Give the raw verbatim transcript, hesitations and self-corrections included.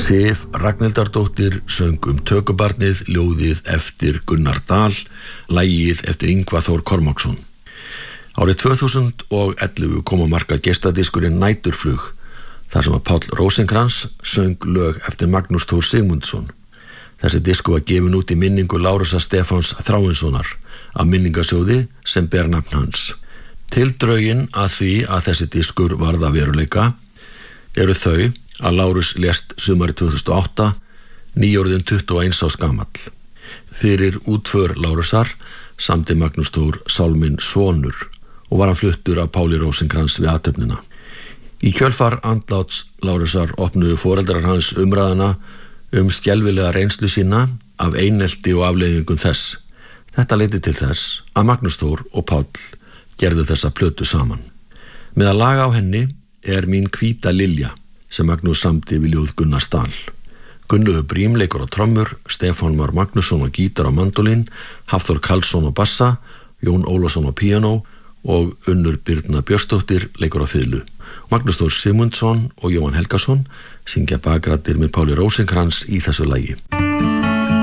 Sif Ragnhildardóttir söng um tökubarnið ljóðið eftir Gunnar Dahl, lagið eftir Ingvar Þór Kormáksson. Árið tvö þúsund og ellefu kom á markað gestadiskurinn Næturflug, þar sem að Páll Rósinkrans söng lög eftir Magnús Þór Sigmundsson. Þessi diskur var gefin út í minningu Lárusar Stefáns Þráinssonar af minningasjóði sem ber nafn hans. Tildrögin að því að þessi diskur varð að veruleika eru þau að Lárus lést sumarið tvö þúsund og átta, nýorðinn tuttugu og eins árs gamall. Fyrir útför Lárusar samdi Magnús Þór sálminn Sonur og var hann fluttur af Páli Rósinkrans við athöfnina. Í kjölfar andláts Lárusar opnuðu foreldrar hans umræðuna um skelfilega reynslu sína af einelti og afleiðingum þess. Þetta leiddi til þess að Magnús Þór og Páll gerðu þessa plötu saman. Með að laga á henni er Mín hvíta lilja sem Magnús samdi við ljóð Gunnars Dahl. Gunnlaugur Brím leikur á trommur, Stefán Már Magnússon á gítar og mandólín, Hafþór Karlsson á bassa, Jón Ólafsson á píanó og Unnur Birna Björnsdóttir leikur á fiðlu. Magnús Þór Sigmundsson og Jóhann Helgason syngja bakraddir með Páli Rósinkrans í þessu lagi.